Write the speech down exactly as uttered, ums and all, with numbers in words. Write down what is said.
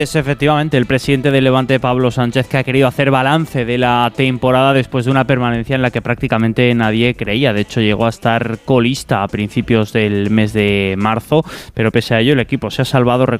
Es efectivamente el presidente del Levante, Pablo Sánchez, que ha querido hacer balance de la temporada después de una permanencia en la que prácticamente nadie creía. De hecho, llegó a estar colista a principios del mes de marzo, pero pese a ello el equipo se ha salvado.